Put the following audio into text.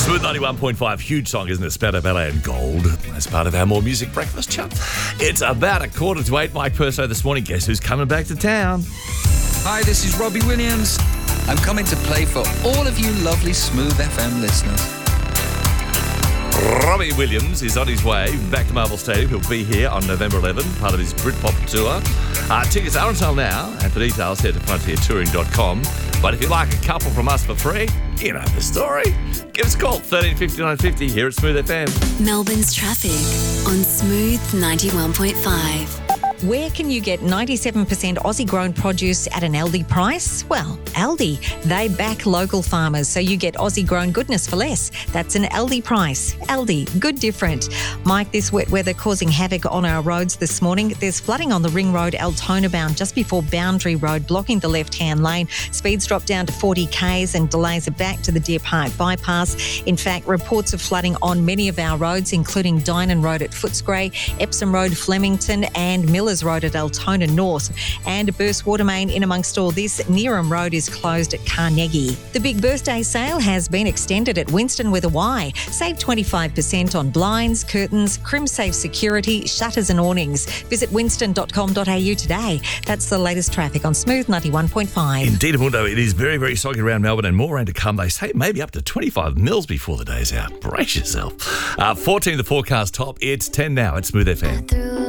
Smooth 91.5, huge song, isn't it? Spatto Ballet and Gold as part of our More Music Breakfast Chat. It's about 7:45. Mike Perso this morning. Guess who's coming back to town? Hi, this is Robbie Williams. I'm coming to play for all of you lovely Smooth FM listeners. Robbie Williams is on his way back to Marvel Stadium. He'll be here on November 11, part of his Britpop tour. Tickets are on sale now, and for details, head to frontiertouring.com. But if you like a couple from us for free, you know the story. Give us a call, 1350 950 here at Smooth FM. Melbourne's traffic on Smooth 91.5. Where can you get 97% Aussie-grown produce at an Aldi price? Well, Aldi. They back local farmers, so you get Aussie-grown goodness for less. That's an Aldi price. Aldi, good different. Mike, this wet weather causing havoc on our roads this morning. There's flooding on the Ring Road Altona bound just before Boundary Road, blocking the left-hand lane. Speeds drop down to 40 k's and delays are back to the Deer Park bypass. In fact, reports of flooding on many of our roads, including Dynon Road at Footscray, Epsom Road, Flemington and Millers Road at Altona North. And a burst water main in amongst all this, Neeram Road is closed at Carnegie. The big birthday sale has been extended at Winston with a Y. Save 25% on blinds, curtains, CrimSafe security, shutters and awnings. Visit winston.com.au today. That's the latest traffic on Smooth 91.5. Indeed, Amundo, it is very, very soggy around Melbourne and more rain to come. They say maybe up to 25 mils before the day's out. Brace yourself. 14 the forecast top. It's 10 now at Smooth FM.